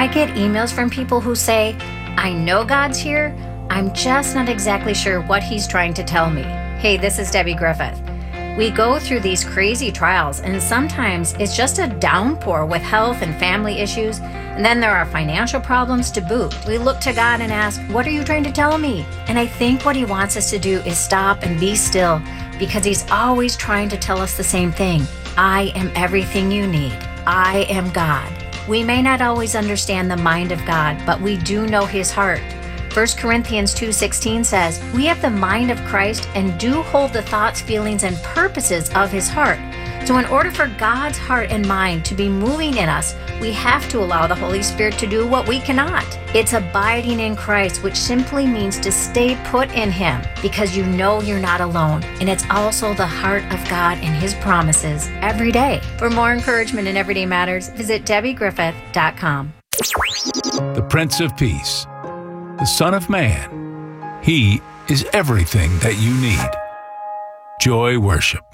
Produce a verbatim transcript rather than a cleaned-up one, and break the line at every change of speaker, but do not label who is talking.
I get emails from people who say, I know God's here, I'm just not exactly sure what He's trying to tell me. Hey, this is Debbie Griffith. We go through these crazy trials, and sometimes it's just a downpour with health and family issues, and then there are financial problems to boot. We look to God and ask, what are you trying to tell me? And I think what He wants us to do is stop and be still, because He's always trying to tell us the same thing. I am everything you need. I am God. We may not always understand the mind of God, but we do know His heart. First Corinthians two sixteen says, we have the mind of Christ and do hold the thoughts, feelings, and purposes of His heart. So in order for God's heart and mind to be moving in us, we have to allow the Holy Spirit to do what we cannot. It's abiding in Christ, which simply means to stay put in Him because you know you're not alone. And it's also the heart of God and His promises every day. For more encouragement in Everyday Matters, visit Debbie Griffith dot com.
The Prince of Peace, the Son of Man. He is everything that you need. Joy Worship.